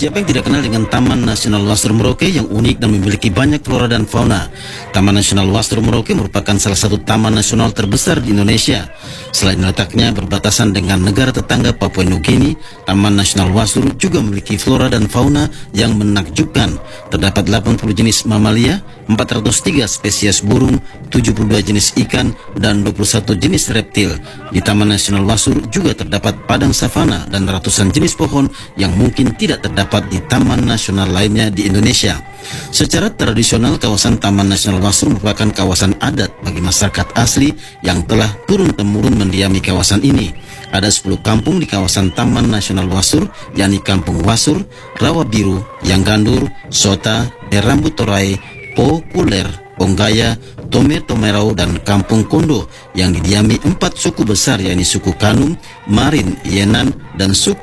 Siapa yang tidak kenal dengan Taman Nasional Wasur Merauke yang unik dan memiliki banyak flora dan fauna? Taman Nasional Wasur Merauke merupakan salah satu taman nasional terbesar di Indonesia. Selain letaknya berbatasan dengan negara tetangga Papua Nugini, Taman Nasional Wasur juga memiliki flora dan fauna yang menakjubkan. Terdapat 80 jenis mamalia, 403 spesies burung, 72 jenis ikan, dan 21 jenis reptil. Di Taman Nasional Wasur juga terdapat padang savana dan ratusan jenis pohon yang mungkin tidak terdapat di taman nasional lainnya di Indonesia. Secara tradisional, kawasan Taman Nasional Wasur merupakan kawasan adat bagi masyarakat asli yang telah turun-temurun mendiami kawasan ini. Ada 10 kampung di kawasan Taman Nasional Wasur, yakni Kampung Wasur, Rawa Biru, Yanggandur, Sota, Derambut Torai, Po Kuler, Ponggaya, Tome Tomerau, dan Kampung Kondo yang didiami 4 suku besar, yakni suku Kanum, Marin, Yenan, dan suku